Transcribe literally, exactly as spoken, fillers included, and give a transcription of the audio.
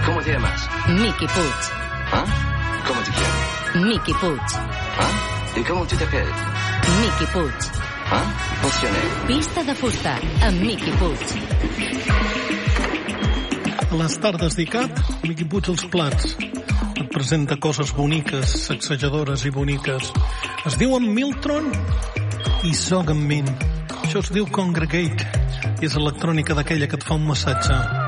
¿Cómo te llamas? Miqui Puig. ¿Ah? ¿Cómo te llamas? Miqui Puig. ¿Ah? ¿Y cómo tú te apelles? Miqui Puig. ¿Ah? Funcioné. Pista de fusta amb Miqui Puig. A les tardes d'ICAP, Miqui Puig als plats. Et presenta coses boniques, sacsejadores i boniques. Es diuen Miltron i Sogamin. Això es diu Congregate i és electrònica d'aquella que et fa un massatge.